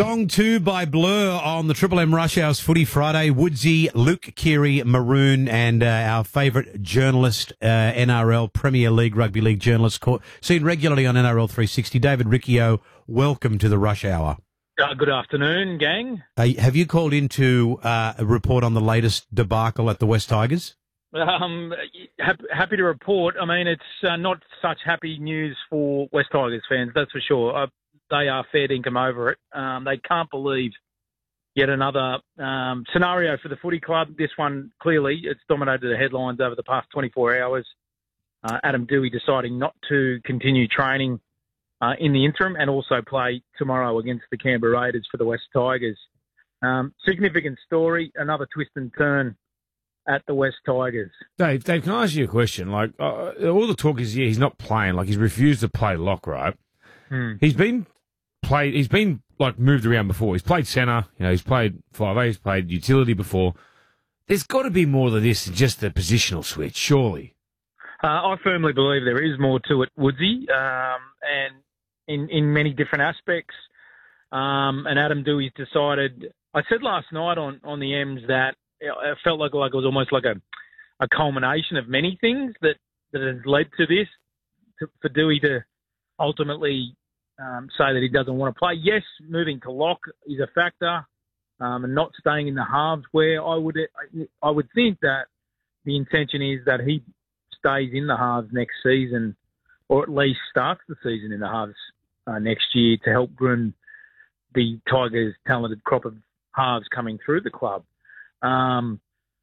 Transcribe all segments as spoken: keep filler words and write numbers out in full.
Song two by Blur on the Triple M Rush Hour's Footy Friday. Woodsy, Luke Keary, Maroon, and uh, our favourite journalist, uh, N R L Premier League Rugby League journalist, co- seen regularly on N R L three sixty. David Riccio, welcome to the Rush Hour. Uh, good afternoon, gang. Uh, have you called in to uh, report on the latest debacle at the West Tigers? Um, happy, happy to report. I mean, it's uh, not such happy news for West Tigers fans, that's for sure. Uh, they are fair dinkum over it. Um, they can't believe yet another um, scenario for the footy club. This one, clearly, it's dominated the headlines over the past twenty-four hours. Uh, Adam Doueihi deciding not to continue training uh, in the interim and also play tomorrow against the Canberra Raiders for the West Tigers. Um, significant story, another twist and turn at the West Tigers. Dave, Dave, can I ask you a question? Like, uh, all the talk is, yeah, he's not playing. Like, he's refused to play lock, right? Hmm. He's been played. He's been like moved around before. He's played centre. You know, he's played five A. He's played utility before. There's got to be more than this than just a positional switch, surely. Uh, I firmly believe there is more to it, Woodsy, um, and in in many different aspects. Um, and Adam Doueihi's decided. I said last night on on the M's that it felt like like it was almost like a a culmination of many things that that has led to this. To, for Doueihi to ultimately um, say that he doesn't want to play. Yes, moving to lock is a factor, um, and not staying in the halves. Where I would I would think that the intention is that he stays in the halves next season, or at least starts the season in the halves uh, next year to help groom the Tigers' talented crop of halves coming through the club. Um,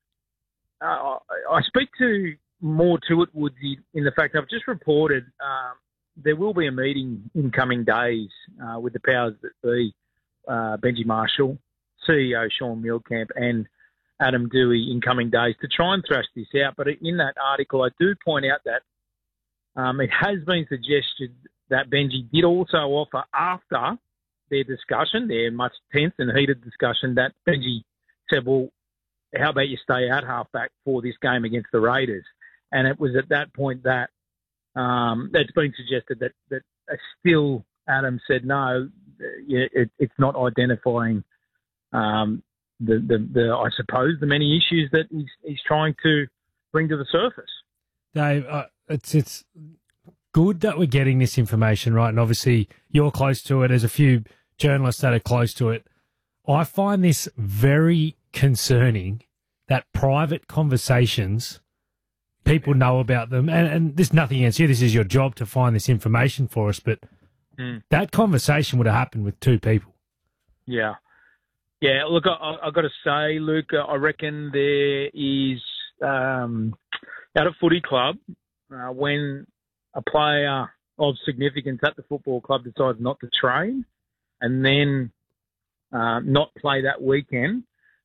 uh, I speak to more to it, Woodsy, in the fact I've just reported um, there will be a meeting in coming days uh, with the powers that be, uh, Benji Marshall, C E O Sean Milkamp, and Adam Doueihi in coming days to try and thrash this out. But in that article, I do point out that um, it has been suggested that Benji did also offer after their discussion, their much tense and heated discussion, that Benji said, well, how about you stay at halfback for this game against the Raiders? And it was at that point that um, it's been suggested that, that uh, still Adam said, no, it, it's not identifying um, the, the, the, I suppose, the many issues that he's, he's trying to bring to the surface. Dave, uh, it's it's good that we're getting this information, right? And obviously you're close to it. There's a few journalists that are close to it. I find this very concerning that private conversations, people know about them, and, and there's nothing against you. This is your job to find this information for us, but mm. that conversation would have happened with two people. Yeah. Yeah, look, I, I've got to say, Luke, I reckon there is, um, at a footy club, uh, when a player of significance at the football club decides not to train and then uh, not play that weekend,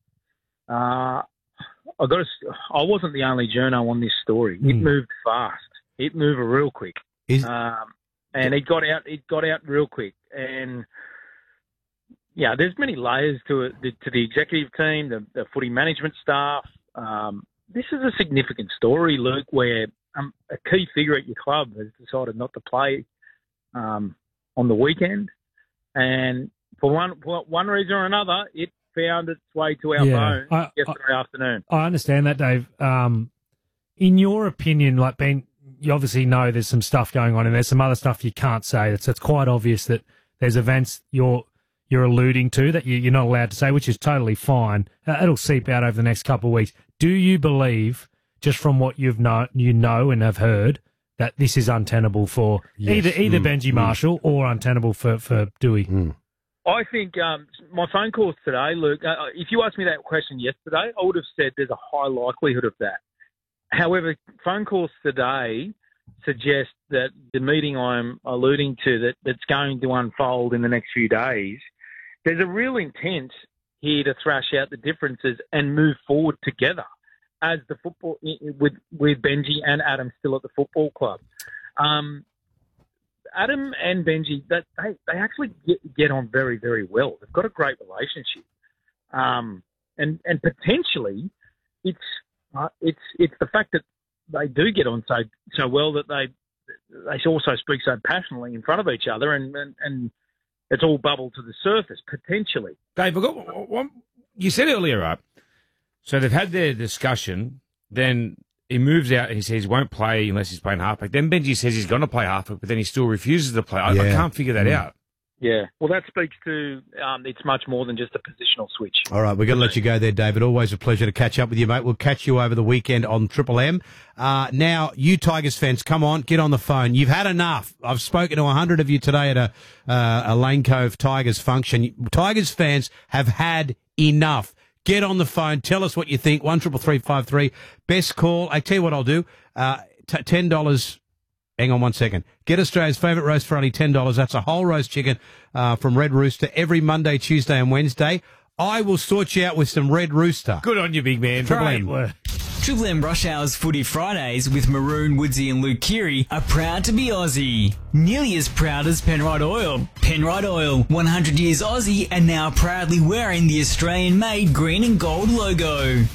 uh, I got to. I wasn't the only journo on this story. Mm. It moved fast. It moved real quick, Is, um, and it got out. It got out real quick, and yeah, there's many layers to it. To the executive team, the, the footy management staff. Um, this is a significant story, Luke, where um, a key figure at your club has decided not to play um, on the weekend, and for one for one reason or another, it found its way to our Yeah, phone I- yesterday afternoon. I understand that, Dave. Um, in your opinion, like Ben, you obviously know there's some stuff going on, and there's some other stuff you can't say. It's it's quite obvious that there's events you're you're alluding to that you, you're not allowed to say, which is totally fine. Uh, it'll seep out over the next couple of weeks. Do you believe, just from what you've know, you know and have heard, that this is untenable for Yes. either either Mm, Benji mm. Marshall or untenable for for Doueihi? Mm. I think um, my phone calls today, Luke, uh, if you asked me that question yesterday, I would have said there's a high likelihood of that. However, phone calls today suggest that the meeting I'm alluding to that, that's going to unfold in the next few days, there's a real intent here to thrash out the differences and move forward together as the football with with Benji and Adam still at the football club. Um, Adam and Benji, that they, they actually get, get on very, very well. They've got a great relationship, um, and and potentially, it's uh, it's it's the fact that they do get on so so well that they they also speak so passionately in front of each other, and and, and it's all bubbled to the surface, potentially. Dave, I've got one, you said earlier, right? So they've had their discussion, then he moves out and he says he won't play unless he's playing halfback. Then Benji says he's going to play halfback, but then he still refuses to play. I, Yeah. I can't figure that Mm. out. Yeah, well, that speaks to um, it's much more than just a positional switch. All right, we're going to let you go there, David. Always a pleasure to catch up with you, mate. We'll catch you over the weekend on Triple M. Uh, now, you Tigers fans, come on, get on the phone. You've had enough. I've spoken to a hundred of you today at a, uh, a Lane Cove Tigers function. Tigers fans have had enough. Get on the phone. Tell us what you think. One triple three five three. Best call. I tell you what I'll do. Uh, t- ten dollars. Hang on one second. Get Australia's favourite roast for only ten dollars. That's a whole roast chicken uh, from Red Rooster every Monday, Tuesday and Wednesday. I will sort you out with some Red Rooster. Good on you, big man. Triple Great M. work. Triple M Rush Hour's Footy Fridays with Maroon, Woodsy and Luke Keary are proud to be Aussie. Nearly as proud as Penrite Oil. Penrite Oil, one hundred years Aussie and now proudly wearing the Australian-made green and gold logo.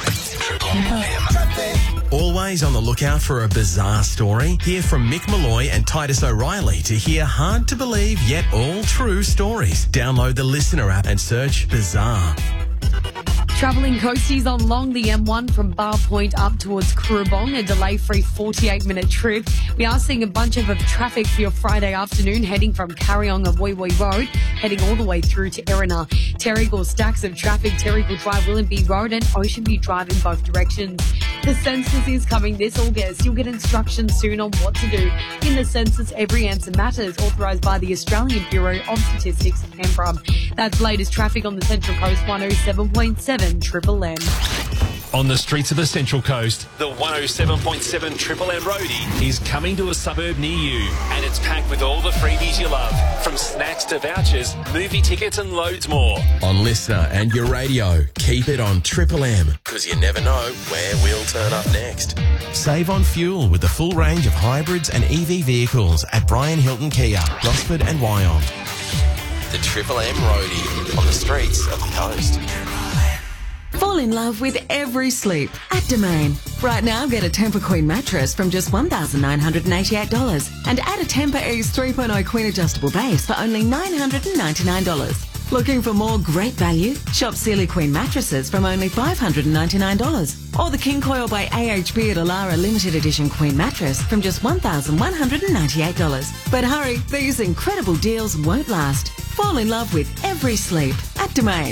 Always on the lookout for a bizarre story? Hear from Mick Malloy and Titus O'Reilly to hear hard-to-believe yet all-true stories. Download the Listener app and search Bizarre. Travelling coasties on long the M one from Bar Point up towards Kurrabong, a delay-free forty-eight minute trip. We are seeing a bunch of traffic for your Friday afternoon heading from Carryong and Woi Woi Road, heading all the way through to Erina. Terrigal stacks of traffic, Terrigal Drive, Willenby Road and Ocean View Drive in both directions. The census is coming this August. You'll get instructions soon on what to do. In the census, every answer matters, authorised by the Australian Bureau of Statistics, Canberra. That's latest traffic on the Central Coast, one oh seven point seven Triple M. On the streets of the Central Coast, the one oh seven point seven Triple M Roadie is coming to a suburb near you, and it's packed with all the freebies you love, from snacks to vouchers, movie tickets and loads more. On Listener and your radio, keep it on Triple M, because you never know where we'll turn up next. Save on fuel with the full range of hybrids and E V vehicles at Brian Hilton Kia, Gosford and Wyong. The Triple M Roadie on the streets of the coast. Fall in love with every sleep at Domain. Right now, get a Tempur Queen mattress from just one thousand nine hundred eighty-eight dollars and add a Tempur Ease three point oh Queen adjustable base for only nine hundred ninety-nine dollars. Looking for more great value? Shop Sealy Queen mattresses from only five hundred ninety-nine dollars. Or the King Coil by A H B at Alara Limited Edition Queen mattress from just one thousand one hundred ninety-eight dollars. But hurry, these incredible deals won't last. Fall in love with every sleep at Domain.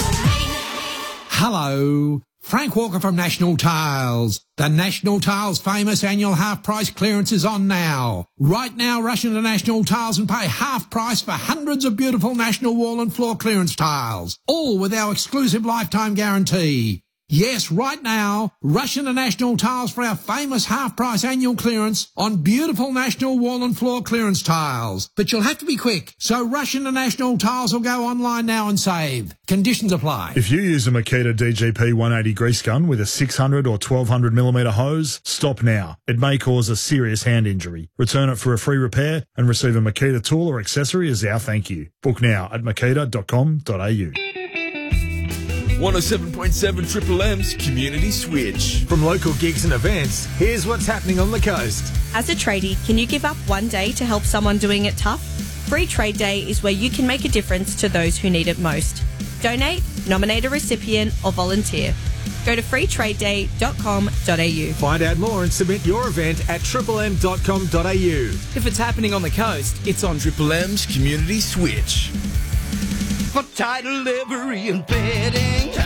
Hello, Frank Walker from National Tiles. The National Tiles famous annual half price clearance is on now. Right now, rush into National Tiles and pay half price for hundreds of beautiful National wall and floor clearance tiles, all with our exclusive lifetime guarantee. Yes, right now, rush into National Tiles for our famous half-price annual clearance on beautiful National wall and floor clearance tiles. But you'll have to be quick, so rush into National Tiles or go online now and save. Conditions apply. If you use a Makita D G P one eighty grease gun with a six hundred or twelve hundred millimetre hose, stop now. It may cause a serious hand injury. Return it for a free repair and receive a Makita tool or accessory as our thank you. Book now at makita dot com dot a u. one oh seven point seven Triple M's Community Switch. From local gigs and events, here's what's happening on the coast. As a tradie, can you give up one day to help someone doing it tough? Free Trade Day is where you can make a difference to those who need it most. Donate, nominate a recipient, or volunteer. Go to free trade day dot com dot a u. Find out more and submit your event at triple m dot com dot a u. If it's happening on the coast, it's on Triple M's Community Switch. For title, livery and bedding,